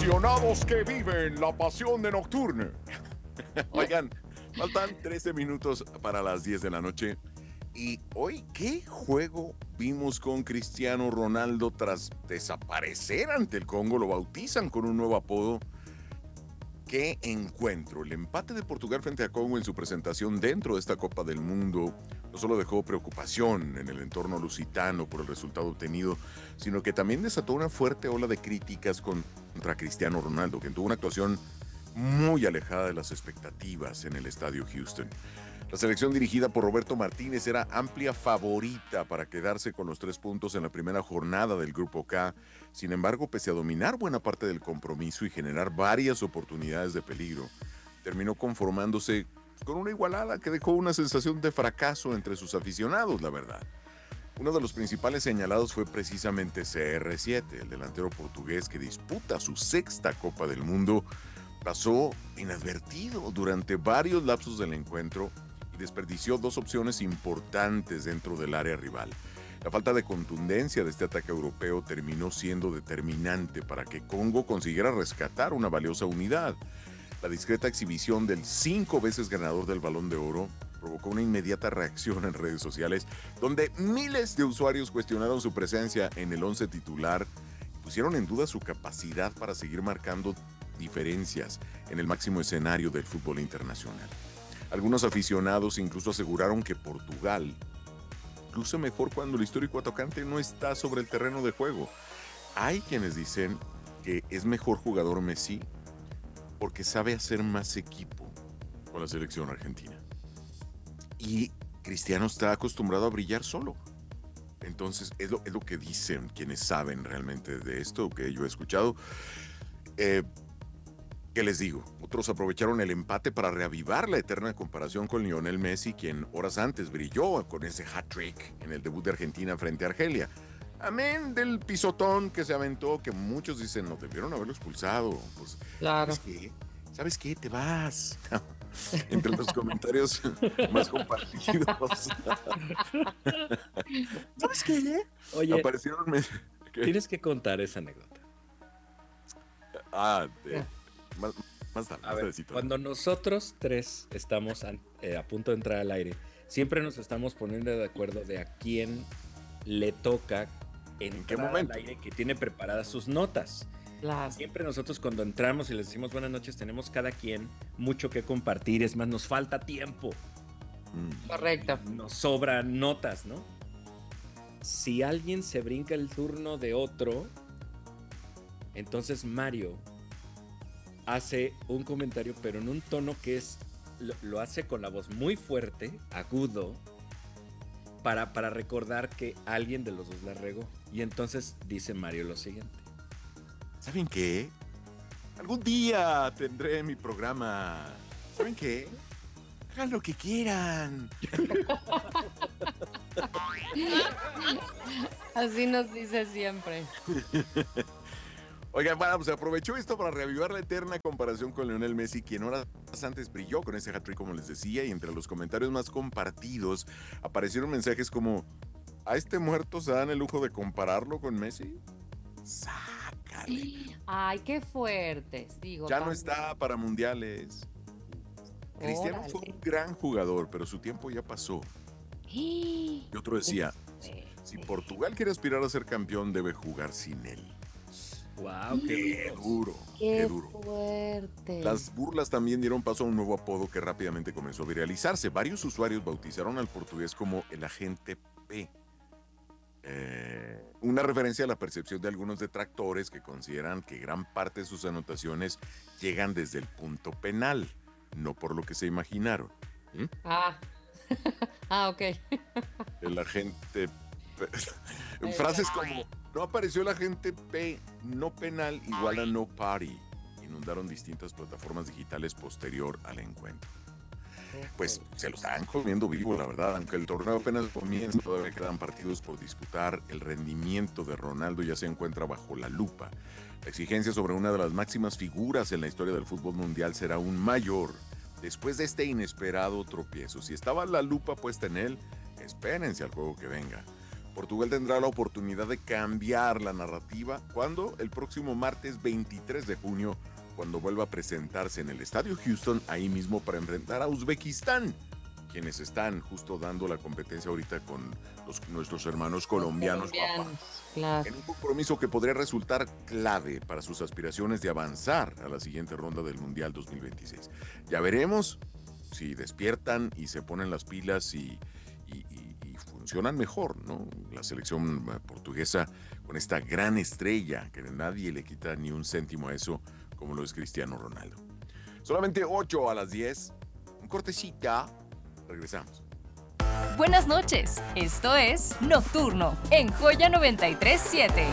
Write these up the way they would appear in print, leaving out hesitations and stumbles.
Aficionados que viven la pasión de Nocturne. Oigan, faltan 13 minutos para las 10 de la noche. Y hoy, ¿qué juego vimos con Cristiano Ronaldo tras desaparecer ante el Congo? Lo bautizan con un nuevo apodo. ¿Qué encuentro? El empate de Portugal frente a Congo en su presentación dentro de esta Copa del Mundo no solo dejó preocupación en el entorno lusitano por el resultado obtenido, sino que también desató una fuerte ola de críticas contra Cristiano Ronaldo, quien tuvo una actuación muy alejada de las expectativas en el estadio Houston. La selección dirigida por Roberto Martínez era amplia favorita para quedarse con los 3 puntos en la primera jornada del Grupo K. Sin embargo, pese a dominar buena parte del compromiso y generar varias oportunidades de peligro, terminó conformándose con una igualada que dejó una sensación de fracaso entre sus aficionados, la verdad. Uno de los principales señalados fue precisamente CR7, el delantero portugués que disputa su 6ª Copa del Mundo. Pasó inadvertido durante varios lapsos del encuentro y desperdició 2 opciones importantes dentro del área rival. La falta de contundencia de este ataque europeo terminó siendo determinante para que Congo consiguiera rescatar una valiosa unidad. La discreta exhibición del 5 veces ganador del Balón de Oro provocó una inmediata reacción en redes sociales, donde miles de usuarios cuestionaron su presencia en el 11 titular y pusieron en duda su capacidad para seguir marcando diferencias en el máximo escenario del fútbol internacional. Algunos aficionados incluso aseguraron que Portugal luce mejor cuando el histórico atacante no está sobre el terreno de juego. Hay quienes dicen que es mejor jugador Messi porque sabe hacer más equipo con la selección argentina. Y Cristiano está acostumbrado a brillar solo. Entonces, es lo que dicen quienes saben realmente de esto, que yo he escuchado. ¿Qué les digo? Otros aprovecharon el empate para reavivar la eterna comparación con Lionel Messi, quien horas antes brilló con ese hat-trick en el debut de Argentina frente a Argelia. Amén del pisotón que se aventó, que muchos dicen, no debieron haberlo expulsado. Pues, Claro. ¿sabes qué? ¿Sabes qué? Te vas. Entre los comentarios más compartidos. ¿Sabes qué? Oye, Aparecieron... ¿Qué? tienes que contar esa anécdota. Más, más tarde, A más ver, tardecito. cuando nosotros 3 estamos a punto de entrar al aire, siempre nos estamos poniendo de acuerdo de a quién le toca ¿En qué entrar momento? al aire, que tiene preparadas sus notas. Claro. Siempre nosotros cuando entramos y les decimos buenas noches, tenemos cada quien mucho que compartir, es más, nos falta tiempo, Correcto. nos sobran notas, ¿no? Si alguien se brinca el turno de otro, entonces Mario hace un comentario, pero en un tono que es, lo hace con la voz muy fuerte, agudo, para recordar que alguien de los dos la regó. Y entonces dice Mario lo siguiente. ¿Saben qué? Algún día tendré mi programa. ¿Saben qué? Hagan lo que quieran. Así nos dice siempre. Oigan, bueno, pues aprovechó esto para reavivar la eterna comparación con Lionel Messi, quien horas antes brilló con ese hat-trick, como les decía, y entre los comentarios más compartidos aparecieron mensajes como: ¿a este muerto se dan el lujo de compararlo con Messi? Sácale. Ay, qué fuertes, digo. Ya no también. está para mundiales. Cristiano Órale. fue un gran jugador, pero su tiempo ya pasó. Y otro decía, si Portugal quiere aspirar a ser campeón, debe jugar sin él. ¡Wow! ¡Qué duro! Qué ¡Qué duro! fuerte. Las burlas también dieron paso a un nuevo apodo que rápidamente comenzó a viralizarse. Varios usuarios bautizaron al portugués como el agente P. Una referencia a la percepción de algunos detractores que consideran que gran parte de sus anotaciones llegan desde el punto penal, no por lo que se imaginaron. Ah. Ok. El agente P. Frases como: no apareció el agente P, no penal igual a no party, inundaron distintas plataformas digitales posterior al encuentro. Pues se lo están comiendo vivo, la verdad. Aunque el torneo apenas comienza, todavía quedan partidos por disputar. El rendimiento de Ronaldo ya se encuentra bajo la lupa. La exigencia sobre una de las máximas figuras en la historia del fútbol mundial será aún mayor después de este inesperado tropiezo. Si estaba la lupa puesta en él, espérense al juego que venga. Portugal tendrá la oportunidad de cambiar la narrativa cuando el próximo martes 23 de junio, cuando vuelva a presentarse en el Estadio Houston, ahí mismo para enfrentar a Uzbekistán, quienes están justo dando la competencia ahorita con nuestros hermanos colombianos. Claro. En un compromiso que podría resultar clave para sus aspiraciones de avanzar a la siguiente ronda del Mundial 2026. Ya veremos si despiertan y se ponen las pilas y funcionan mejor, ¿no? La selección portuguesa con esta gran estrella que nadie le quita ni un céntimo a eso, como lo es Cristiano Ronaldo. Solamente 8 a las 10. Un cortecita. Regresamos. Buenas noches, esto es Nocturno en Joya 93.7.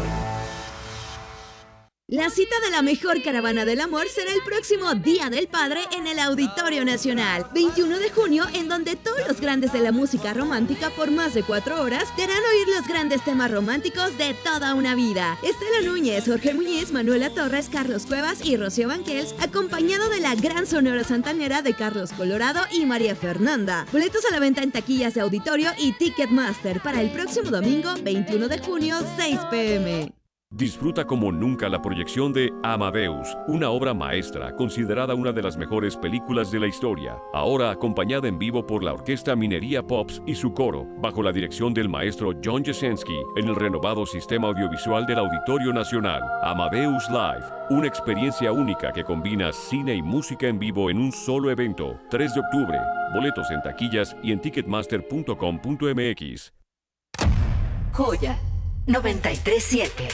La cita de la mejor caravana del amor será el próximo Día del Padre en el Auditorio Nacional, 21 de junio, en donde todos los grandes de la música romántica por más de 4 horas te harán oír los grandes temas románticos de toda una vida. Estela Núñez, Jorge Muñiz, Manuela Torres, Carlos Cuevas y Rocío Banquels, acompañado de la gran sonora santanera de Carlos Colorado y María Fernanda. Boletos a la venta en taquillas de auditorio y Ticketmaster para el próximo domingo, 21 de junio, 6 p.m. Disfruta como nunca la proyección de Amadeus, una obra maestra considerada una de las mejores películas de la historia, ahora acompañada en vivo por la Orquesta Minería Pops y su coro, bajo la dirección del maestro John Jasenski, en el renovado sistema audiovisual del Auditorio Nacional. Amadeus Live, una experiencia única que combina cine y música en vivo en un solo evento. 3 de octubre, boletos en taquillas y en ticketmaster.com.mx. Joya 93.7.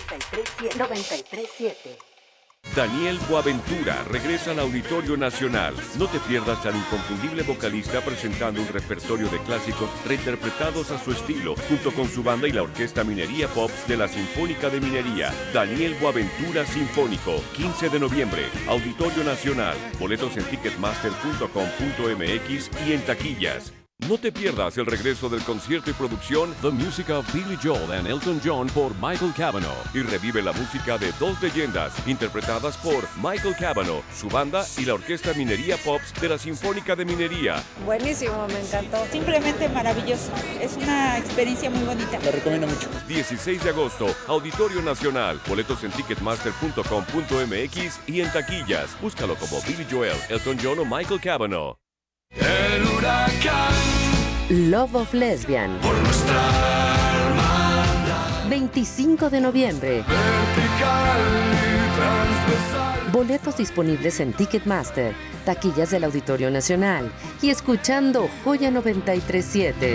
93.7. Daniel Boaventura regresa al Auditorio Nacional. No te pierdas al inconfundible vocalista presentando un repertorio de clásicos reinterpretados a su estilo, junto con su banda y la Orquesta Minería Pops de la Sinfónica de Minería. Daniel Boaventura Sinfónico, 15 de noviembre, Auditorio Nacional. Boletos en ticketmaster.com.mx y en taquillas. No te pierdas el regreso del concierto y producción The Music of Billy Joel and Elton John por Michael Cavanaugh y revive la música de dos leyendas interpretadas por Michael Cavanaugh, su banda y la Orquesta Minería Pops de la Sinfónica de Minería. Buenísimo, me encantó. Simplemente maravilloso. Es una experiencia muy bonita. Lo recomiendo mucho. 16 de agosto, Auditorio Nacional. Boletos en ticketmaster.com.mx y en taquillas. Búscalo como Billy Joel, Elton John o Michael Cavanaugh. El huracán. Love of Lesbian. Por nuestra hermandad. 25 de noviembre. Vertical y transversal. Boletos disponibles en Ticketmaster, taquillas del Auditorio Nacional y escuchando Joya 93.7.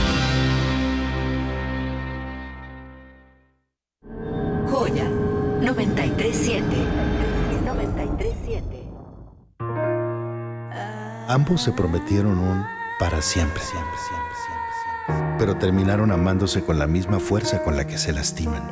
Joya 93.7. 93.7. Ambos se prometieron un para siempre, pero terminaron amándose con la misma fuerza con la que se lastiman.